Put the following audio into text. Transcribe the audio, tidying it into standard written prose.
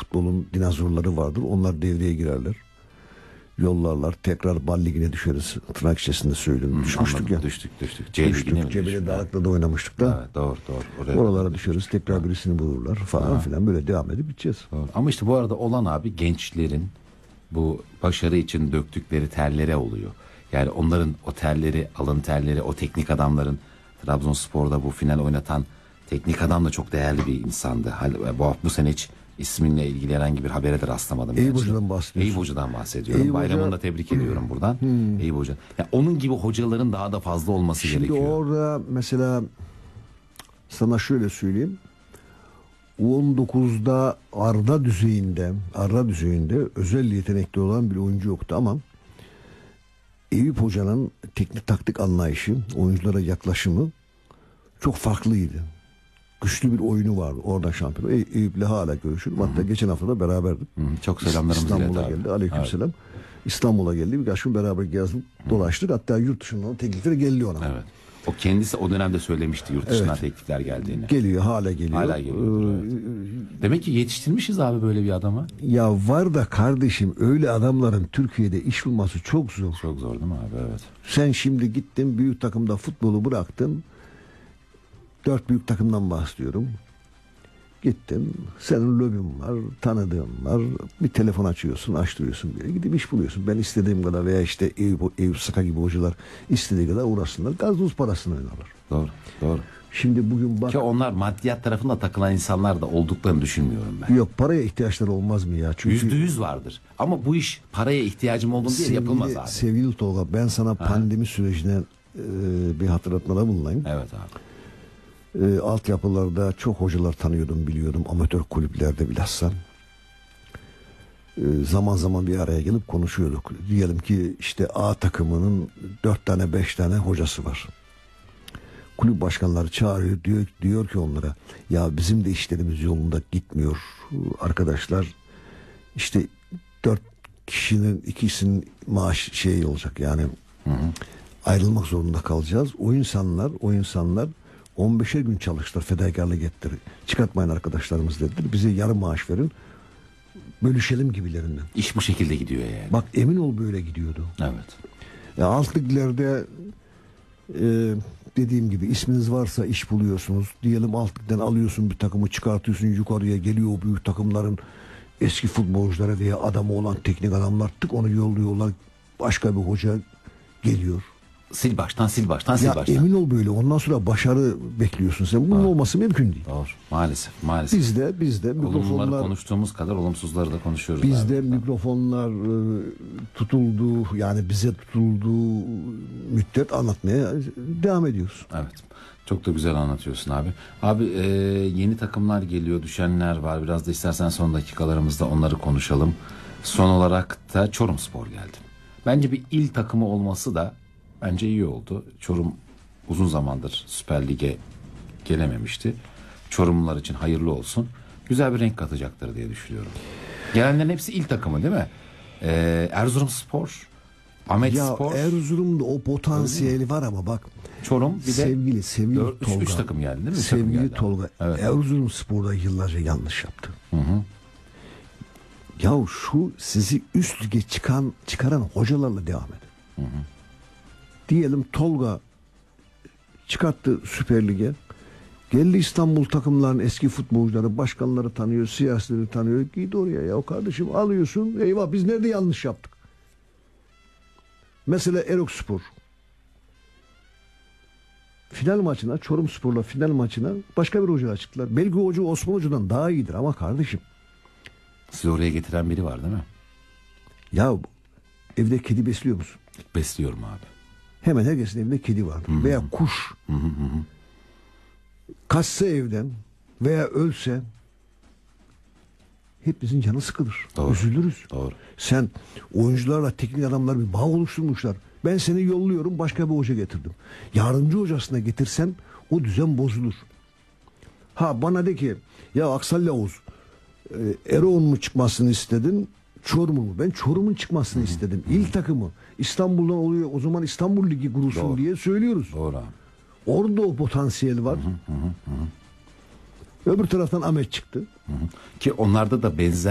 futbolun dinozorları vardır. Onlar devreye girerler. Yollarlar. Tekrar bal ligine düşeriz. Tırnak içerisinde söylüyorum. Düşmüştük Anladım. ya. Düştük. Düştük. Cebeli Dağlık'ta da oynamıştık da. Evet, doğru. Oraya Oralara düşeriz. Tekrar birisini bulurlar falan filan. Böyle devam edip gideceğiz. Doğru. Ama işte bu arada olan abi gençlerin bu başarı için döktükleri terlere oluyor. Yani onların o terleri, alın terleri, o teknik adamların Trabzonspor'da bu final oynatan teknik adam da çok değerli bir insandı. Bu sene hiç isminle ilgili herhangi bir habere de rastlamadım. Eyüp Hoca'dan bahsediyorsun. Eyüp Hoca'dan bahsediyorum. Eyüp Bayramını Hoca... da tebrik ediyorum buradan. Eyüp Hoca. Yani onun gibi hocaların daha da fazla olması gerekiyor. Şimdi orada mesela sana şöyle söyleyeyim. U19'da Arda düzeyinde özel yetenekli olan bir oyuncu yoktu ama Eyüp Hoca'nın teknik taktik anlayışı, oyunculara yaklaşımı çok farklıydı. Güçlü bir oyunu vardı. Oradan şampiyon. Eyüp'le hala görüşürüm. Hatta geçen hafta da beraberdik. Çok selamlarımızı İstanbul'a geldi. Aleykümselam. Evet. İstanbul'a geldi. Birkaç gün beraber gezdik, dolaştık. Hatta yurt dışından teklifleri geliyor ona. Evet. O kendisi o dönemde söylemişti yurt dışından teklifler geldiğini. Geliyor, hala geliyor. Hala geliyor. Evet. Demek ki yetiştirmişiz abi böyle bir adama. Ya var da kardeşim, öyle adamların Türkiye'de iş bulması çok zor. Çok zor değil mi abi? Evet. Sen şimdi gittin büyük takımda futbolu bıraktın. 4 büyük takımdan bahsediyorum. Gittin, senin lobin var, tanıdığın var. Bir telefon açıyorsun, açtırıyorsun bir yere. Gidip iş buluyorsun. Ben istediğim kadar veya işte Eyüp Saka gibi hocalar istediği kadar uğraşsınlar. Gazozuz parasını oynarlar. Doğru. Şimdi bugün bak... Ki onlar maddiyat tarafında takılan insanlar da olduklarını düşünmüyorum ben. Yok, paraya ihtiyaçları olmaz mı ya? Çünkü %100 vardır. Ama bu iş paraya ihtiyacım olduğunu diye yapılmaz abi. Sevgili Tolga, ben sana pandemi sürecine bir hatırlatmada bulunayım. Evet abi. Altyapılarda çok hocalar tanıyordum, biliyordum. Amatör kulüplerde bilhassa. Zaman zaman bir araya gelip konuşuyorduk. Diyelim ki işte A takımının 4 tane 5 tane hocası var. Kulüp başkanları çağırıyor, diyor ki onlara, ya bizim de işlerimiz yolunda gitmiyor arkadaşlar. İşte 4 kişinin ikisinin maaş olacak yani. Ayrılmak zorunda kalacağız. O insanlar 15'er gün çalıştılar, fedakarlık ettiler. Çıkartmayın arkadaşlarımız dediler. Bize yarım maaş verin. Bölüşelim gibilerinden. İş bu şekilde gidiyor yani. Bak, emin ol böyle gidiyordu. Evet. Ya alt liglerde dediğim gibi isminiz varsa iş buluyorsunuz. Diyelim alt ligden alıyorsun bir takımı, çıkartıyorsun yukarıya, geliyor o büyük takımların eski futbolcuları veya adamı olan teknik adamlar, tık onu yolluyorlar. Başka bir hoca geliyor. Sil baştan. Ya emin ol böyle. Ondan sonra başarı bekliyorsun sen. Bunun olması mümkün değil. Doğru. Maalesef. Bizde olumluları konuştuğumuz kadar olumsuzları da konuşuyoruz. Bizde mikrofonlar tutuldu. Yani bize tutulduğu müddet anlatmaya devam ediyoruz. Evet. Çok da güzel anlatıyorsun abi. Abi yeni takımlar geliyor, düşenler var. Biraz da istersen son dakikalarımızda onları konuşalım. Son olarak da Çorumspor geldi. Bence bir il takımı olması da bence iyi oldu. Çorum uzun zamandır Süper Lig'e gelememişti. Çorumlular için hayırlı olsun. Güzel bir renk katacaktır diye düşünüyorum. Gelenlerin hepsi il takımı değil mi? Erzurumspor, Ahmetspor. Ya Erzurum'da o potansiyeli var ama bak. Çorum bir de sevgili Tolga. 3 takım geldi değil mi? Sevgili Tolga. Evet. Erzurumspor'da yıllarca yanlış yaptı. Ya şu sizi üst lige çıkaran hocalarla devam edin. Diyelim Tolga çıkarttı Süper Lig'e. Geldi İstanbul takımlarının eski futbolcuları, başkanları tanıyor, siyasileri tanıyor. Git oraya ya kardeşim, alıyorsun. Eyvah, biz nerede yanlış yaptık? Mesela Erokspor. Final maçına, Çorumspor'la final maçına başka bir hoca çıktılar. Belki hoca Osman Hoca'dan daha iyidir ama kardeşim. Sizi oraya getiren biri var değil mi? Ya evde kedi besliyor musun? Besliyorum abi. Hemen herkesin evinde kedi vardır. Veya kuş. Kaçsa evden veya ölse hepimizin canı sıkılır. Doğru. Üzülürüz. Doğru. Sen oyuncularla teknik adamlar bir bağ oluşturmuşlar. Ben seni yolluyorum, başka bir hoca getirdim. Yardımcı hocasına getirsen o düzen bozulur. Ha bana de ki ya Aksal Yavuz, Erol mu çıkmasını istedin, Çorum'u mu? Ben Çorum'un çıkmasını istedim. İl takımı İstanbul'dan oluyor. O zaman İstanbul Ligi kurulsun diye söylüyoruz. Doğru abi. Orada o potansiyel var. Öbür taraftan Ahmet çıktı. Ki onlarda da benzer